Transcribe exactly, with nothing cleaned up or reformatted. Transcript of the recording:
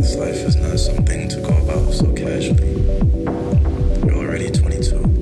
This life is not something to go about so casually. You're already twenty-two.